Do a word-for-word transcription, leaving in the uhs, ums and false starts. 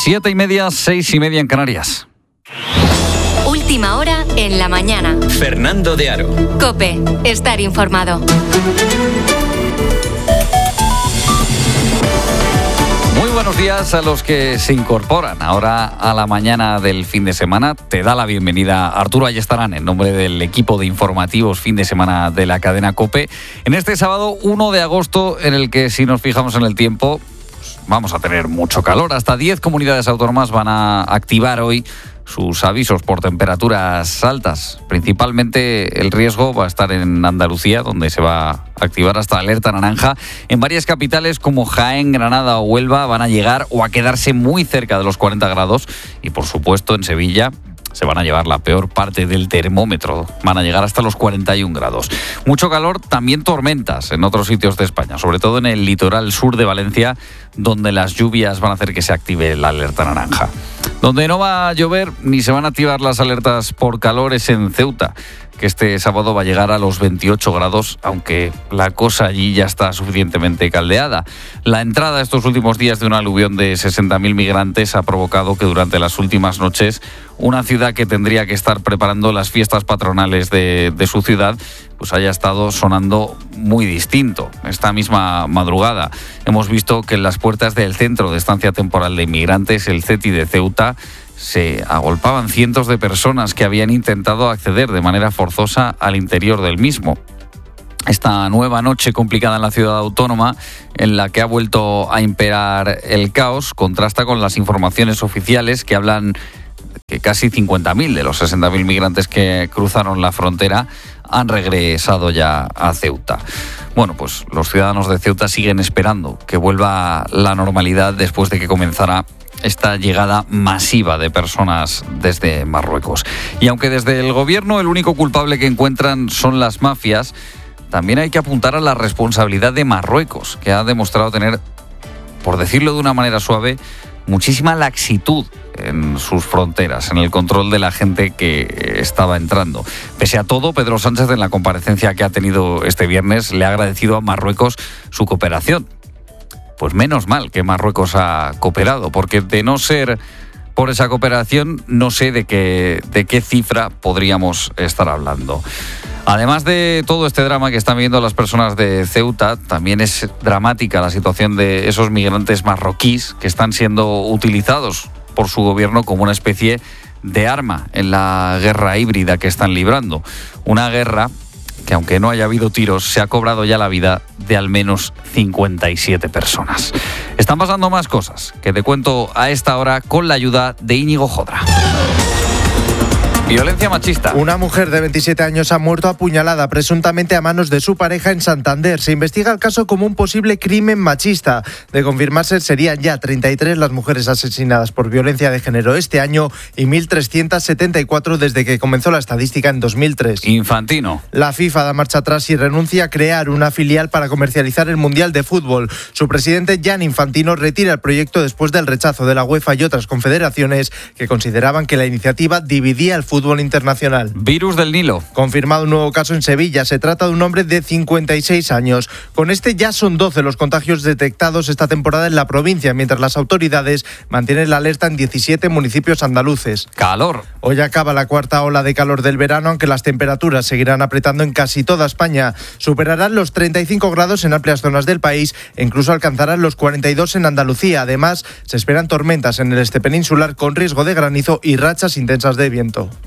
Siete y media, seis y media en Canarias. Última hora en la mañana. Fernando de Aro. COPE. Estar informado. Muy buenos días a los que se incorporan ahora a la mañana del fin de semana. Te da la bienvenida Arturo Ayestarán en nombre del equipo de informativos fin de semana de la cadena COPE. En este sábado uno de agosto, en el que, si nos fijamos en el tiempo, pues vamos a tener mucho calor. Hasta diez comunidades autónomas van a activar hoy sus avisos por temperaturas altas. Principalmente el riesgo va a estar en Andalucía, donde se va a activar hasta alerta naranja. En varias capitales como Jaén, Granada o Huelva van a llegar o a quedarse muy cerca de los cuarenta grados. Y por supuesto en Sevilla se van a llevar la peor parte del termómetro. Van a llegar hasta los cuarenta y un grados. Mucho calor, también tormentas en otros sitios de España, sobre todo en el litoral sur de Valencia, donde las lluvias van a hacer que se active la alerta naranja. Donde no va a llover ni se van a activar las alertas por calor es en Ceuta, que este sábado va a llegar a los veintiocho grados, aunque la cosa allí ya está suficientemente caldeada. La entrada estos últimos días de un aluvión de sesenta mil migrantes ha provocado que durante las últimas noches una ciudad que tendría que estar preparando las fiestas patronales de, de su ciudad, pues haya estado sonando muy distinto. Esta misma madrugada hemos visto que en las puertas del Centro de Estancia Temporal de Inmigrantes, el CETI de Ceuta, se agolpaban cientos de personas que habían intentado acceder de manera forzosa al interior del mismo. Esta nueva noche complicada en la ciudad autónoma, en la que ha vuelto a imperar el caos, contrasta con las informaciones oficiales que hablan que casi cincuenta mil de los sesenta mil migrantes que cruzaron la frontera han regresado ya a Ceuta. Bueno, pues los ciudadanos de Ceuta siguen esperando que vuelva la normalidad después de que comenzara esta llegada masiva de personas desde Marruecos. Y aunque desde el gobierno el único culpable que encuentran son las mafias, también hay que apuntar a la responsabilidad de Marruecos, que ha demostrado tener, por decirlo de una manera suave, muchísima laxitud en sus fronteras, en el control de la gente que estaba entrando. Pese a todo, Pedro Sánchez, en la comparecencia que ha tenido este viernes, le ha agradecido a Marruecos su cooperación. Pues menos mal que Marruecos ha cooperado, porque de no ser por esa cooperación, no sé de qué, de qué cifra podríamos estar hablando. Además de todo este drama que están viviendo las personas de Ceuta, también es dramática la situación de esos migrantes marroquíes que están siendo utilizados por su gobierno como una especie de arma en la guerra híbrida que están librando. Una guerra que, aunque no haya habido tiros, se ha cobrado ya la vida de al menos cincuenta y siete personas. Están pasando más cosas que te cuento a esta hora con la ayuda de Íñigo Jodra. Violencia machista. Una mujer de veintisiete años ha muerto apuñalada presuntamente a manos de su pareja en Santander. Se investiga el caso como un posible crimen machista. De confirmarse, serían ya treinta y tres las mujeres asesinadas por violencia de género este año y mil trescientas setenta y cuatro desde que comenzó la estadística en dos mil tres. Infantino. La FIFA da marcha atrás y renuncia a crear una filial para comercializar el Mundial de Fútbol. Su presidente, Gianni Infantino, retira el proyecto después del rechazo de la UEFA y otras confederaciones que consideraban que la iniciativa dividía el fútbol internacional. Virus del Nilo. Confirmado un nuevo caso en Sevilla. Se trata de un hombre de cincuenta y seis años. Con este ya son doce los contagios detectados esta temporada en la provincia, mientras las autoridades mantienen la alerta en diecisiete municipios andaluces. Calor. Hoy acaba la cuarta ola de calor del verano, aunque las temperaturas seguirán apretando en casi toda España. Superarán los treinta y cinco grados en amplias zonas del país e incluso alcanzarán los cuarenta y dos en Andalucía. Además, se esperan tormentas en el este peninsular con riesgo de granizo y rachas intensas de viento.